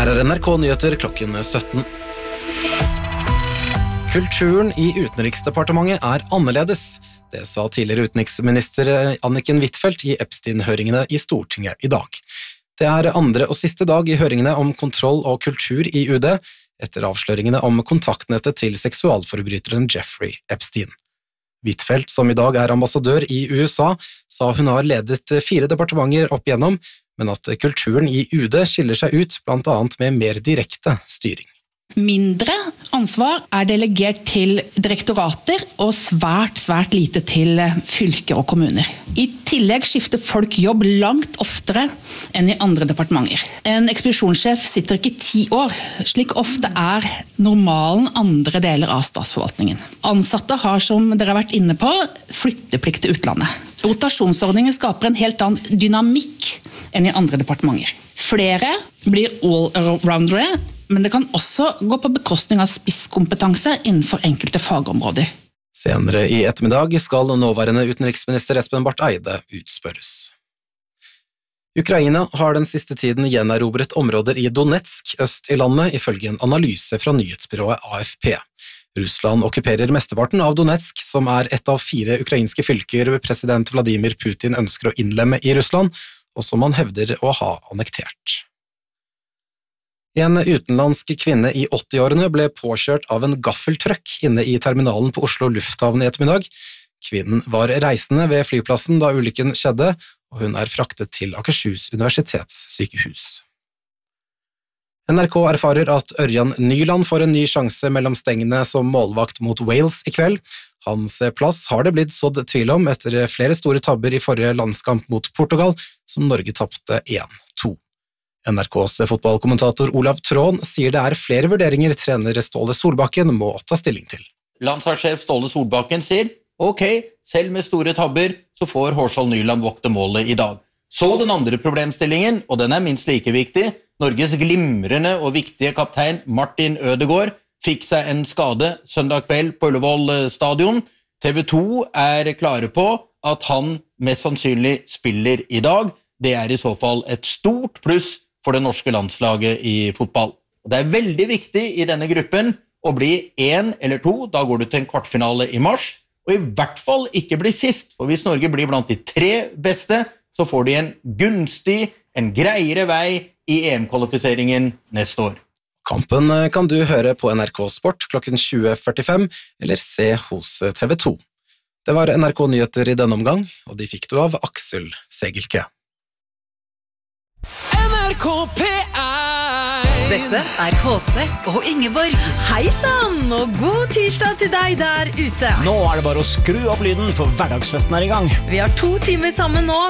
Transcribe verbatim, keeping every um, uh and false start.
Her er N R K Nyheter klokken sytten. Kulturen i Utenriksdepartementet er annerledes. Det sa tidligere utenriksminister Anniken Huitfeldt i Epstein-høringene i Stortinget i dag. Det er andre og siste dag i høringene om kontroll og kultur i U D, etter avsløringene om kontaktnettet til seksualforbryteren Jeffrey Epstein. Huitfeldt, som i dag er ambassadør i U S A, sa hun har ledet fire departementer opp igjennom, men at kulturen i U D skiller seg ut, blant annet med mer direkte styring. Mindre ansvar er delegert til direktorater og svært, svært lite til fylker og kommuner. I tillegg skifter folk jobb langt oftere enn i andre departementer. En ekspedisjonssjef sitter ikke ti år, slik ofte er normalen andre deler av statsforvaltningen. Ansatte har, som dere har vært inne på, flytteplikt til utlandet. Rotasjonsordningen skaper en helt annen dynamikk enn i andre departementer. Flere blir all-roundere, men det kan også gå på bekostning av spisskompetanse innenfor enkelte fagområder. Senere i ettermiddag skal nåværende utenriksminister Espen Barth Eide utspørres. Ukraina har den siste tiden gjenerobret områder i Donetsk, øst i landet, ifølge en analyse fra nyhetsbyrået A F P. Russland okkuperer mesteparten av Donetsk, som er et av fire ukrainske fylker president Vladimir Putin ønsker å innlemme i Russland, og som han hevder å ha annektert. En utenlandsk kvinne i åtti-årene ble påkjørt av en gaffeltrøkk inne i terminalen på Oslo lufthavn i ettermiddag. Kvinnen var reisende ved flyplassen da ulykken skjedde, og hun er fraktet til Akershus universitetssykehus. N R K erfarer at Ørjan Nyland får en ny sjanse mellom stengene som målvakt mot Wales i kveld. Hans plass har det blitt sådd tvil om etter flere store tabber i forrige landskamp mot Portugal, som Norge tapte én to. N R K's fotballkommentator Olav Trån sier det er flere vurderinger trener Ståle Solbakken må ta stilling til. Landslagssjef Ståle Solbakken sier, ok, selv med store tabber så får Hårsal Nyland vokte målet i dag. Så den andre problemstillingen, og den er minst like viktig, Norges glimrende og viktige kaptein Martin Ødegaard fikk seg en skade søndag kveld på Ullevål stadion. T V to er klare på at han mest sannsynlig spiller i dag. Det er i så fall et stort pluss for det norske landslaget i fotball. Det er veldig viktig i denne gruppen å bli én eller to, da går du til en kvartfinale i mars, og i hvert fall ikke bli sist, for hvis Norge blir blant de tre beste, så får de en gunstig, en greiere vei i E M-kvalifiseringen neste år. Kampen kan du høre på N R K Sport klokken tjue førtifem, eller se hos T V to. Det var N R K Nyheter i denne omgang, og de fikk du av Aksel Segelke. N R K P ett. Dette er H C og Ingeborg. Hei sann, og god tirsdag til deg der ute. Nå er det bare å skru opp lyden, for hverdagsfesten er i gang. Vi har to timer sammen nå